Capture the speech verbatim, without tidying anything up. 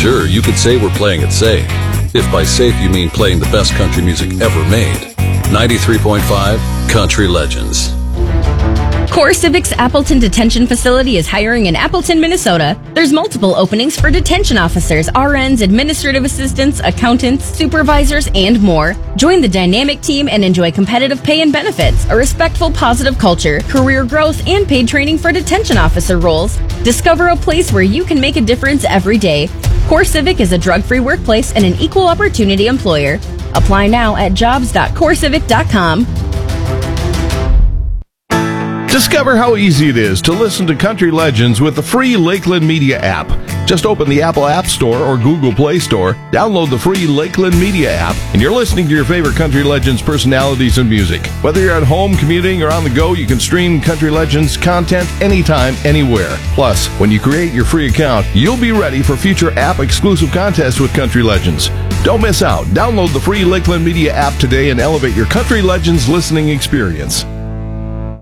Sure, you could say we're playing it safe. If by safe you mean playing the best country music ever made. ninety-three point five Country Legends. Core Civic's Appleton Detention Facility is hiring in Appleton, Minnesota. There's multiple openings for detention officers, R Ns, administrative assistants, accountants, supervisors, and more. Join the dynamic team and enjoy competitive pay and benefits, a respectful, positive culture, career growth, and paid training for detention officer roles. Discover a place where you can make a difference every day. Core Civic is a drug-free workplace and an equal opportunity employer. Apply now at jobs dot core civic dot com. Discover how easy it is to listen to Country Legends with the free Lakeland Media app. Just open the Apple App Store or Google Play Store, download the free Lakeland Media app, and you're listening to your favorite Country Legends personalities and music. Whether you're at home, commuting, or on the go, you can stream Country Legends content anytime, anywhere. Plus, when you create your free account, you'll be ready for future app-exclusive contests with Country Legends. Don't miss out. Download the free Lakeland Media app today and elevate your Country Legends listening experience.